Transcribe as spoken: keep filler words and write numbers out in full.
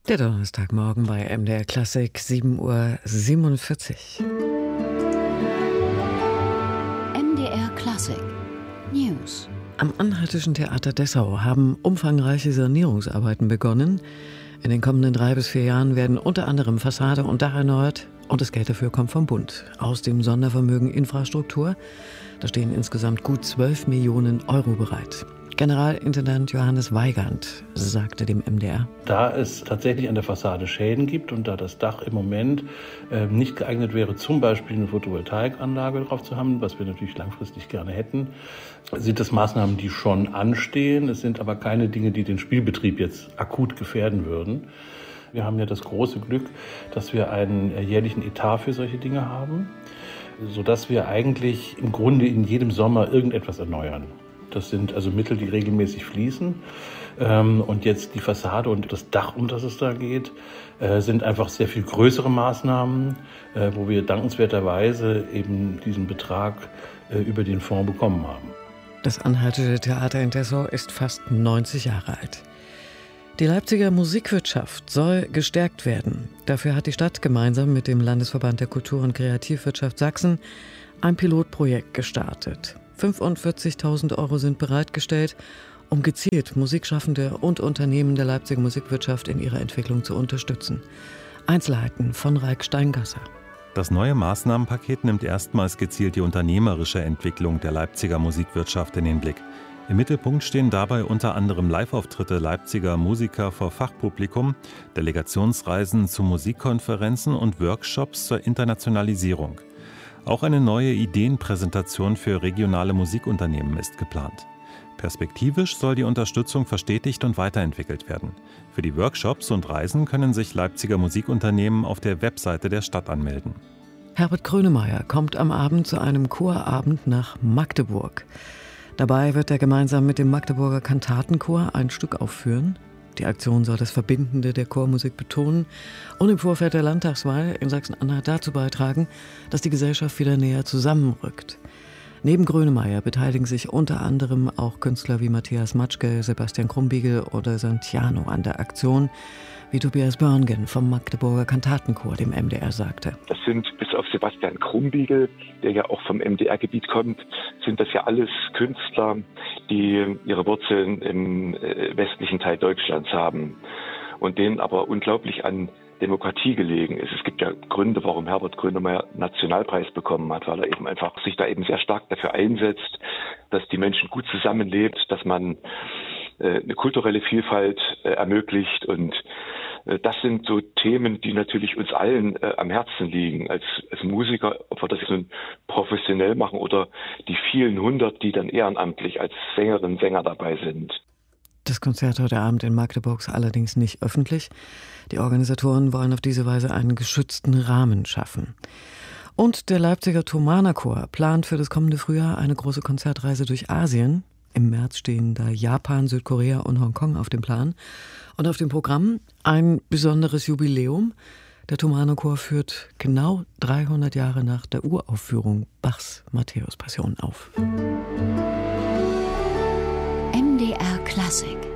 Der Donnerstagmorgen bei M D R Klassik, sieben Uhr siebenundvierzig. M D R Klassik News. Am Anhaltischen Theater Dessau haben umfangreiche Sanierungsarbeiten begonnen. In den kommenden drei bis vier Jahren werden unter anderem Fassade und Dach erneuert und das Geld dafür kommt vom Bund. Aus dem Sondervermögen Infrastruktur, da stehen insgesamt gut zwölf Millionen Euro bereit. Generalintendant Johannes Weigand sagte dem M D R: Da es tatsächlich an der Fassade Schäden gibt und da das Dach im Moment äh, nicht geeignet wäre, zum Beispiel eine Photovoltaikanlage drauf zu haben, was wir natürlich langfristig gerne hätten, sind das Maßnahmen, die schon anstehen. Es sind aber keine Dinge, die den Spielbetrieb jetzt akut gefährden würden. Wir haben ja das große Glück, dass wir einen jährlichen Etat für solche Dinge haben, sodass wir eigentlich im Grunde in jedem Sommer irgendetwas erneuern. Das sind also Mittel, die regelmäßig fließen. Und jetzt die Fassade und das Dach, um das es da geht, sind einfach sehr viel größere Maßnahmen, wo wir dankenswerterweise eben diesen Betrag über den Fonds bekommen haben. Das Anhaltische Theater in Dessau ist fast neunzig Jahre alt. Die Leipziger Musikwirtschaft soll gestärkt werden. Dafür hat die Stadt gemeinsam mit dem Landesverband der Kultur- und Kreativwirtschaft Sachsen ein Pilotprojekt gestartet. fünfundvierzigtausend Euro sind bereitgestellt, um gezielt Musikschaffende und Unternehmen der Leipziger Musikwirtschaft in ihrer Entwicklung zu unterstützen. Einzelheiten von Raik Steingasser. Das neue Maßnahmenpaket nimmt erstmals gezielt die unternehmerische Entwicklung der Leipziger Musikwirtschaft in den Blick. Im Mittelpunkt stehen dabei unter anderem Live-Auftritte Leipziger Musiker vor Fachpublikum, Delegationsreisen zu Musikkonferenzen und Workshops zur Internationalisierung. Auch eine neue Ideenpräsentation für regionale Musikunternehmen ist geplant. Perspektivisch soll die Unterstützung verstetigt und weiterentwickelt werden. Für die Workshops und Reisen können sich Leipziger Musikunternehmen auf der Webseite der Stadt anmelden. Herbert Grönemeyer kommt am Abend zu einem Chorabend nach Magdeburg. Dabei wird er gemeinsam mit dem Magdeburger Kantatenchor ein Stück aufführen. Die Aktion soll das Verbindende der Chormusik betonen und im Vorfeld der Landtagswahl in Sachsen-Anhalt dazu beitragen, dass die Gesellschaft wieder näher zusammenrückt. Neben Grönemeyer beteiligen sich unter anderem auch Künstler wie Matthias Matschke, Sebastian Krumbiegel oder Santiano an der Aktion, wie Tobias Börngen vom Magdeburger Kantatenchor dem M D R sagte. Das sind bis auf Sebastian Krumbiegel, der ja auch vom M D R-Gebiet kommt, sind das ja alles Künstler, die ihre Wurzeln im westlichen Teil Deutschlands haben und denen aber unglaublich an Demokratie gelegen ist. Es gibt ja Gründe, warum Herbert Grönemeyer Nationalpreis bekommen hat, weil er eben einfach sich da eben sehr stark dafür einsetzt, dass die Menschen gut zusammenlebt, dass man äh, eine kulturelle Vielfalt äh, ermöglicht und äh, das sind so Themen, die natürlich uns allen äh, am Herzen liegen als, als Musiker, ob wir das jetzt nun professionell machen oder die vielen hundert, die dann ehrenamtlich als Sängerinnen und Sänger dabei sind. Das Konzert heute Abend in Magdeburg ist allerdings nicht öffentlich. Die Organisatoren wollen auf diese Weise einen geschützten Rahmen schaffen. Und der Leipziger Thomaner Chor plant für das kommende Frühjahr eine große Konzertreise durch Asien. Im März stehen da Japan, Südkorea und Hongkong auf dem Plan. Und auf dem Programm ein besonderes Jubiläum. Der Thomaner Chor führt genau dreihundert Jahre nach der Uraufführung Bachs Matthäus-Passion auf. M D R Klassik.